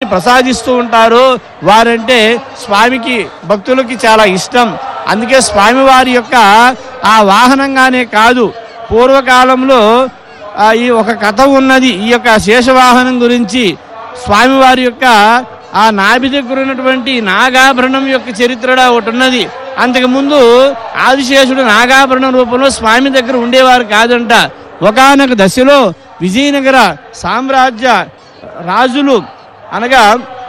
ప్రసాదిస్తూ ఉంటారో వారంటే స్వామికి భక్తులకి చాలా ఇష్టం. అందుకే స్వామివారి యొక్క ఆ వాహనంగానే కాదు, పూర్వకాలంలో ఈ ఒక కథ ఉన్నది. ఈ యొక్క శేషవాహనం గురించి స్వామివారి యొక్క ఆ నాభి దగ్గర ఉన్నటువంటి నాగాభరణం యొక్క చరిత్ర ఒకటి ఉన్నది. అంతకుముందు ఆదిశేషుడు నాగాభరణం రూపంలో స్వామి దగ్గర ఉండేవారు కాదంట. ఒకానొక దశలో విజయనగర సామ్రాజ్య రాజులు అనగా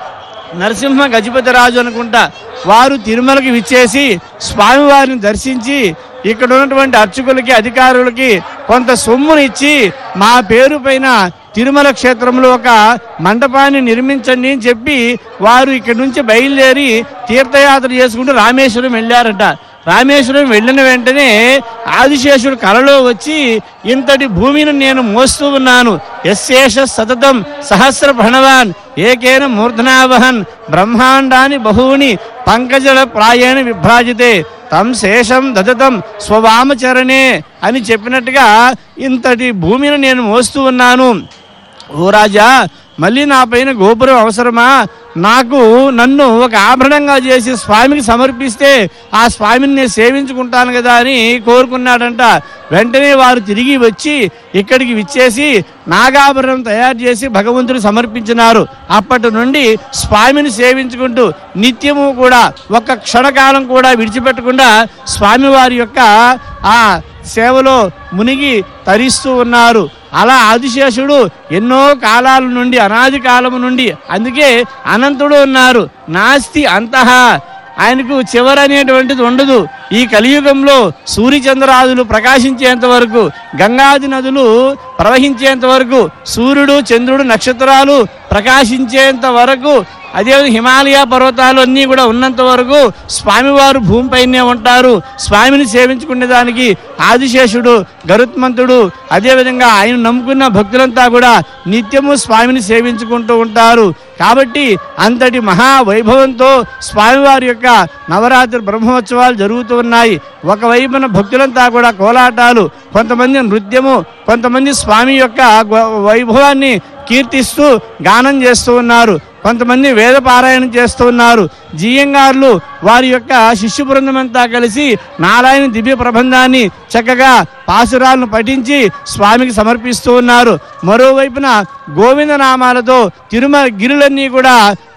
నరసింహ గజపతి రాజు అనుకుంటా, వారు తిరుమలకి విచ్చేసి స్వామివారిని దర్శించి ఇక్కడ ఉన్నటువంటి అర్చకులకి అధికారులకి కొంత సొమ్ముని ఇచ్చి మా పేరు పైన తిరుమల క్షేత్రంలో ఒక మండపాన్ని నిర్మించండి అని చెప్పి వారు ఇక్కడి నుంచి బయలుదేరి తీర్థయాత్ర చేసుకుంటూ రామేశ్వరం వెళ్ళారట. రామేశ్వరం వెళ్ళిన వెంటనే ఆదిశేషుడు కలలో వచ్చి ఇంతటి భూమిని నేను మోస్తూ ఉన్నాను, యశేష సతతం సహస్ర ప్రణవాన్ ఏకేన మూర్ధనావహన్ బ్రహ్మాండాన్ని బహూని పంకజల ప్రాయేణ విభ్రాజితే తం శేషం దదతం స్వవామచరణే అని చెప్పినట్టుగా ఇంతటి భూమిని నేను మోస్తూ ఉన్నాను. ఓ రాజా, మళ్ళీ నా పైన గోపురం అవసరమా? నన్ను ఒక ఆభరణంగా చేసి స్వామికి సమర్పిస్తే ఆ స్వామిని నేను సేవించుకుంటాను కదా అని కోరుకున్నాడంట. వెంటనే వారు తిరిగి వచ్చి ఇక్కడికి విచ్చేసి నాగాభరణం తయారు చేసి భగవంతుడు సమర్పించినారు. అప్పటి నుండి స్వామిని సేవించుకుంటూ నిత్యము కూడా ఒక్క క్షణకాలం కూడా విడిచిపెట్టకుండా స్వామివారి యొక్క ఆ సేవలో మునిగి తరిస్తూ ఉన్నారు. అలా ఆదిశేషుడు ఎన్నో కాలాల నుండి, అనాది కాలము నుండి, అందుకే అనంతుడు ఉన్నారు, నాస్తి అంతః, ఆయనకు చివరి అనేటువంటిది ఉండదు. ఈ కలియుగంలో సూర్యచంద్రాదులు ప్రకాశించేంత వరకు, గంగాది నదులు ప్రవహించేంత వరకు, సూర్యుడు చంద్రుడు నక్షత్రాలు ప్రకాశించేంత వరకు, అదేవిధంగా హిమాలయ పర్వతాలు అన్నీ కూడా ఉన్నంత వరకు స్వామివారు భూమిపైనే ఉంటారు. స్వామిని సేవించుకునే దానికి ఆదిశేషుడు, గరుత్మంతుడు, అదేవిధంగా ఆయన నమ్ముకున్న భక్తులంతా కూడా నిత్యము స్వామిని సేవించుకుంటూ ఉంటారు. కాబట్టి అంతటి మహావైభవంతో స్వామివారి యొక్క నవరాత్రి బ్రహ్మోత్సవాలు జరుగుతూ ఉన్నాయి. ఒకవైపున భక్తులంతా కూడా కోలాటాలు, కొంతమంది నృత్యము, కొంతమంది స్వామి యొక్క వైభవాన్ని కీర్తిస్తూ గానం చేస్తూ ఉన్నారు, కొంతమంది వేద పారాయణం చేస్తూ ఉన్నారు. జీయంగారులు వారి యొక్క శిష్యు బృందమంతా కలిసి నారాయణ దివ్య ప్రబంధాన్ని చక్కగా పాసురాలను పఠించి స్వామికి సమర్పిస్తూ ఉన్నారు. మరోవైపున గోవింద నామాలతో తిరుమల గిరులన్నీ కూడా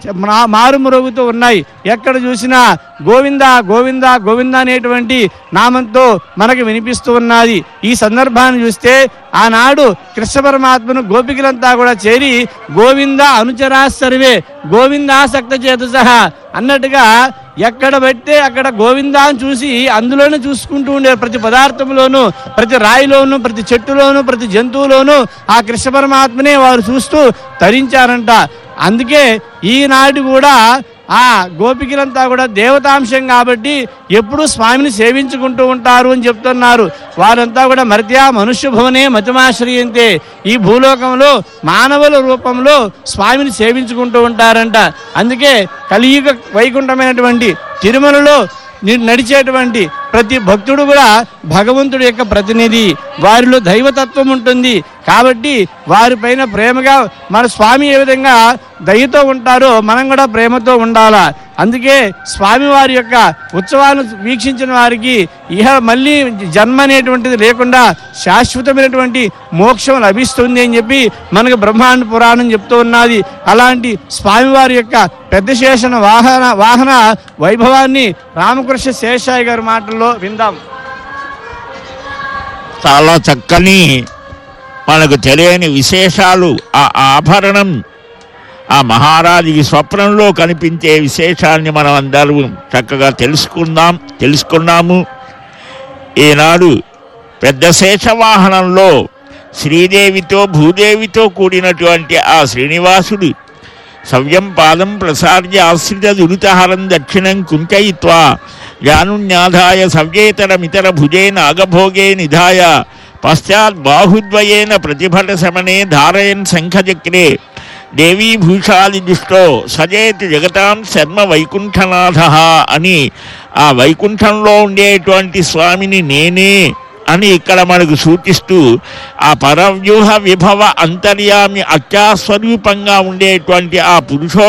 మారుమరుగుతూ ఉన్నాయి. ఎక్కడ చూసినా గోవింద గోవింద గోవింద అనేటువంటి నామంతో మనకు వినిపిస్తూ ఉన్నది. ఈ సందర్భాన్ని చూస్తే ఆనాడు కృష్ణ పరమాత్మను గోపికలంతా కూడా చేరి గోవింద అనుచరా సర్వే గోవిందాసక్త చేతు సహా అన్నట్టుగా ఎక్కడ పెడితే అక్కడ గోవిందా అని చూసి అందులోనే చూసుకుంటూ ఉండే ప్రతి పదార్థంలోనూ, ప్రతి రాయిలోనూ, ప్రతి చెట్టులోనూ, ప్రతి జంతువులోనూ ఆ కృష్ణ పరమాత్మనే వారు చూస్తూ తరించారంట. అందుకే ఈనాడు కూడా ఆ గోపికలంతా కూడా దేవతాంశం కాబట్టి ఎప్పుడూ స్వామిని సేవించుకుంటూ ఉంటారు అని చెప్తున్నారు. వారంతా కూడా మర్త్యా మనుష్య భవనే మతిమాశ్రయంతే, ఈ భూలోకంలో మానవుల రూపంలో స్వామిని సేవించుకుంటూ ఉంటారంట. అందుకే కలియుగ వైకుంఠమైనటువంటి తిరుమలలో నడిచేటువంటి ప్రతి భక్తుడు కూడా భగవంతుడి యొక్క ప్రతినిధి, వారిలో దైవతత్వం ఉంటుంది. కాబట్టి వారిపైన ప్రేమగా మన స్వామి ఏ విధంగా దయతో ఉంటారో మనం కూడా ప్రేమతో ఉండాలా. అందుకే స్వామి వారి యొక్క ఉత్సవాలను వీక్షించిన వారికి మళ్ళీ జన్మ అనేటువంటిది లేకుండా శాశ్వతమైనటువంటి మోక్షం లభిస్తుంది అని చెప్పి మనకు బ్రహ్మాండ పురాణం చెప్తూ ఉన్నది. అలాంటి స్వామివారి యొక్క పెద్ద శేషణ వాహన వైభవాన్ని రామకృష్ణ శేషాయి గారి మాటల్లో విందాం. చాలా చక్కని మనకు తెలియని విశేషాలు, ఆ ఆభరణం ఆ మహారాజుకి స్వప్నంలో కనిపించే విశేషాన్ని మనం అందరూ చక్కగా తెలుసుకున్నాము. ఈనాడు పెద్ద శేషవాహనంలో శ్రీదేవితో భూదేవితో కూడినటువంటి ఆ శ్రీనివాసుడు సవ్యం పాదం ప్రసార్య ఆశ్రిత దురితహరం దక్షిణం కుంచయిత్వా జానున్యాధాయ సవ్యేతరమితర భుజే నాగభోగే నిధాయ పశ్చాత్ బాహుద్వయేన ప్రతిభట శమనే ధారయన్ శంఖచక్రే దేవీ భూషాది దుష్టో సజేతి జగతాం శర్మ వైకుంఠనాథ అని ఆ వైకుంఠంలో ఉండేటువంటి స్వామిని నేనే అని ఇక్కడ మనకు సూచిస్తూ ఆ పరవ్యూహ విభవ అంతర్యామి అత్యాస్వరూపంగా ఉండేటువంటి ఆ పురుషో